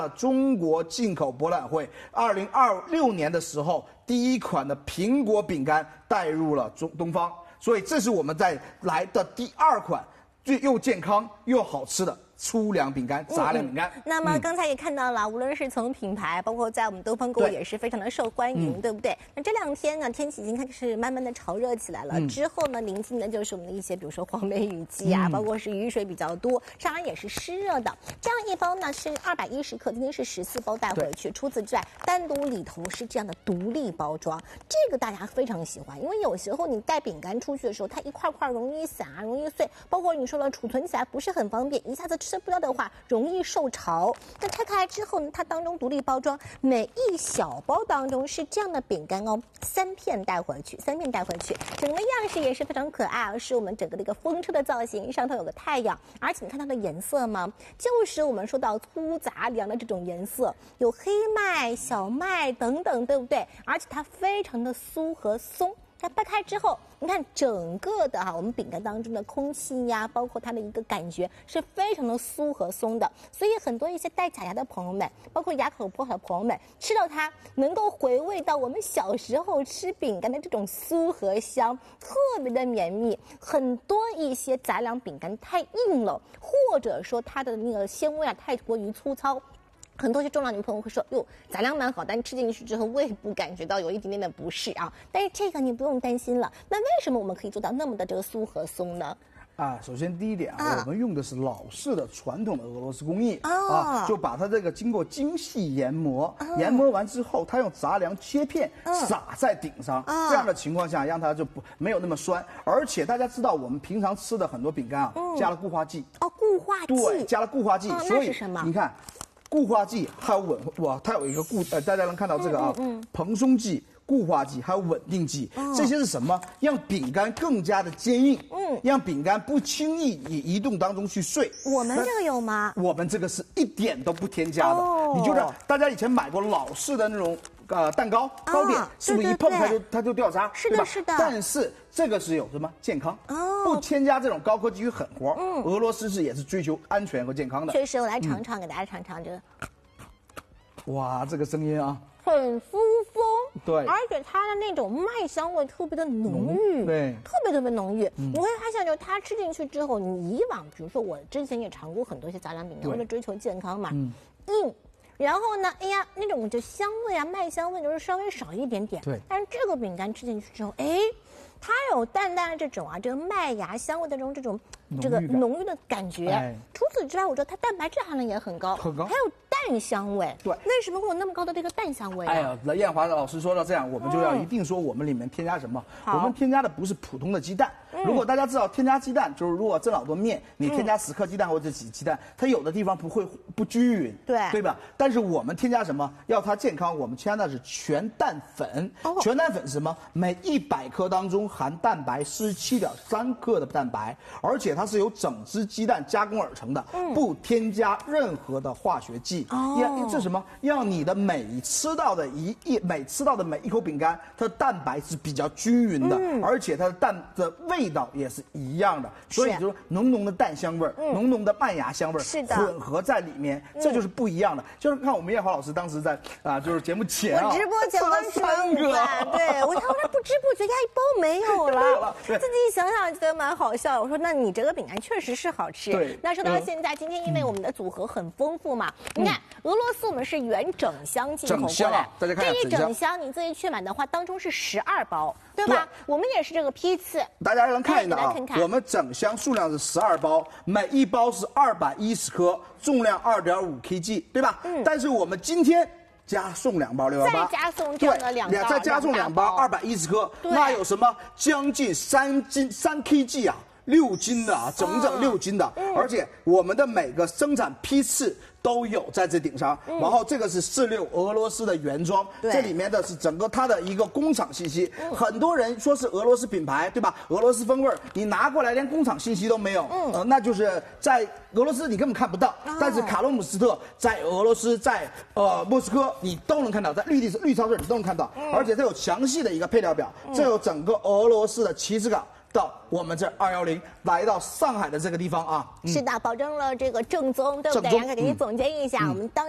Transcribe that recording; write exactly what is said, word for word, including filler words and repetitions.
中国进口博览会二零二六年的时候，第一款的苹果饼干带入了中东方，所以这是我们在来的第二款，最又健康又好吃的粗粮饼干、杂粮饼干。 嗯、那么刚才也看到了，嗯、无论是从品牌，包括在我们东方购物也是非常的受欢迎，对, 对不对？那这两天呢，天气已经开始慢慢的潮热起来了。嗯、之后呢，临近的就是我们的一些，比如说黄梅雨季啊，嗯、包括是雨水比较多，当然也是湿热的。这样一包呢是二百一十克，今天是十四包带回去。除此之外，单独里头是这样的独立包装，这个大家非常喜欢，因为有时候你带饼干出去的时候，它一块块容易散啊，容易碎，包括你说了储存起来不是很方便，一下子吃不掉的话。容易受潮。那拆开来之后呢，它当中独立包装，每一小包当中是这样的饼干哦，三片带回去，三片带回去，整个样式也是非常可爱啊，是我们整个的一个风车的造型，上头有个太阳，而且你看它的颜色吗？就是我们说到粗杂粮的这种颜色，有黑麦、小麦等等，对不对？而且它非常的酥和松。它掰开之后，你看整个的哈，我们饼干当中的空气呀，包括它的一个感觉是非常的酥和松的，所以很多一些带假牙的朋友们，包括牙口不好的朋友们，吃到它能够回味到我们小时候吃饼干的这种酥和香，特别的绵密。很多一些杂粮饼干太硬了，或者说它的那个纤维啊太过于粗糙。很多些重量女朋友会说，哟，杂粮蛮好，但吃进去之后胃部感觉到有一点点的不适啊。但是这个你不用担心了。那为什么我们可以做到那么的这个酥和松呢？ 啊，首先第一点啊，啊我们用的是老式的传统的俄罗斯工艺、 哦、 啊，就把它这个经过精细研磨，哦、研磨完之后，它用杂粮切片、哦、撒在顶上，哦、这样的情况下让它就不没有那么酸。而且大家知道，我们平常吃的很多饼干啊，嗯、加了固化剂。 哦，固化剂。 对，加了固化剂， 哦、 所以是什么？ 你看。固化剂还有稳哇，它有一个固呃，大家能看到这个啊， 嗯嗯嗯、 蓬松剂、固化剂还有稳定剂，哦、这些是什么？让饼干更加的坚硬，嗯，让饼干不轻易以移动当中去碎。 我们这个有吗？ 我们这个是一点都不添加的， 哦、 你就是大家以前买过老式的那种呃蛋糕糕点，啊、是不是一碰它就它就掉渣？ 是的，是的。 但是这个是有什么健康？ 哦， 不添加这种高科技与狠活。嗯，俄罗斯是也是追求安全和健康的。 确实，我来尝尝，嗯、给大家尝尝这个。 哇，这个声音啊， 很酥松， 对， 而且它的那种麦香味特别的浓郁， 对， 特别特别浓郁。嗯、你会发现，就它吃进去之后，你以往比如说我之前也尝过很多些杂粮饼干，为了追求健康嘛，嗯，硬。然后呢，哎呀，那种就香味啊，麦香味就是稍微少一点点。 对， 但是这个饼干吃进去之后，哎，它有淡淡的这种啊，这个麦芽香味的这种这种这个浓郁的感觉。哎、除此之外，我觉得它蛋白质含量也很高， 很高， 还有蛋香味。 对， 为什么会有那么高的这个蛋香味、啊？ 哎呀，艳华老师说到这样，我们就要一定说我们里面添加什么？嗯、我们添加的不是普通的鸡蛋。嗯、如果大家知道添加鸡蛋，就是如果蒸好多面，你添加十克鸡蛋或者几鸡蛋，它有的地方不会不均匀， 对对吧？但是我们添加什么？要它健康，我们添加的是全蛋粉。哦、全蛋粉是什么？每一百克当中含蛋白十七点三克的蛋白，而且它是由整只鸡蛋加工而成的，嗯、不添加任何的化学剂。哦，这是什么？让你的每吃到的一一每吃到的每一口饼干，它的蛋白是比较均匀的，嗯、而且它的蛋的味道也是一样的，所以就是浓浓的蛋香味儿，嗯、浓浓的麦芽香味儿， 是的， 混合在里面，嗯、这就是不一样的。就是看我们艳华老师当时在啊，就是节目前啊， 我直播前我吃了三个，对我看我这不知不觉呀一包没有了，自己想想觉得蛮好笑。我说那你这个饼干确实是好吃。 对， 那说到现在，今天因为我们的组合很丰富嘛，你看俄罗斯我们是原整箱进口过来， 大家看这一整箱你自己去买的话，当中是十二包。对吧？我们也是这个批次， 大家能看一下啊。我们整箱数量是十二包，每一包是二百一十克，重量二点五 K G， 对吧？嗯。但是我们今天加送两包六幺八， 再加送这样的两包， 再加送两包二百一十克，那有什么将近三斤三 K G 啊？六斤的啊，整整六斤的，哦嗯、而且我们的每个生产批次都有在这顶上。嗯、然后这个是四六俄罗斯的原装，这里面的是整个它的一个工厂信息。嗯、很多人说是俄罗斯品牌，对吧？俄罗斯风味儿，你拿过来连工厂信息都没有，嗯、呃，那就是在俄罗斯你根本看不到。哦、但是卡洛姆斯特在俄罗斯，在呃莫斯科你都能看到，在绿地绿超市你都能看到，嗯、而且它有详细的一个配料表，嗯、这有整个俄罗斯的旗帜港。到我们这二幺零来到上海的这个地方啊， 嗯、是的，保证了这个正宗，对不对？杨凯给你总结一下，嗯、我们当。